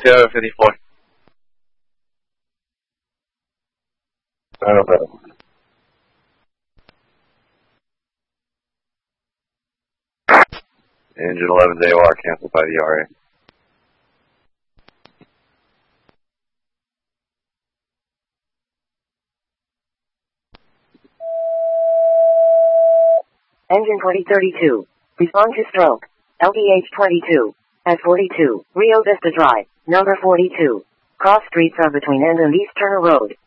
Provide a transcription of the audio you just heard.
Sierra 54. Engine 11's AOR canceled by the RA. Engine 2032. Respond to stroke. LDH 22. At 42. Rio Vista Drive. Number 42. Cross streets are between End and East Turner Road.